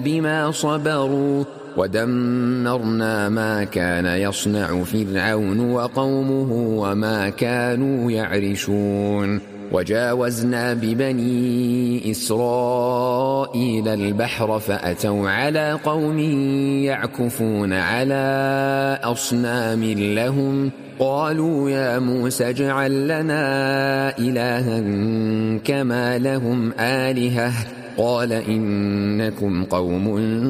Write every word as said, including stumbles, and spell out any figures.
بما صبروا ودمرنا ما كان يصنع فرعون وقومه وما كانوا يعرشون وجاوزنا ببني إسرائيل البحر فأتوا على قوم يعكفون على أصنام لهم قالوا يا موسى اجعل لنا إلها كما لهم آلهة قال إنكم قوم